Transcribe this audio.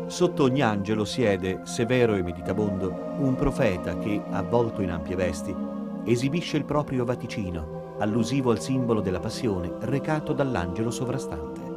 Sotto ogni angelo siede, severo e meditabondo, un profeta che, avvolto in ampie vesti, esibisce il proprio vaticino, allusivo al simbolo della passione recato dall'angelo sovrastante.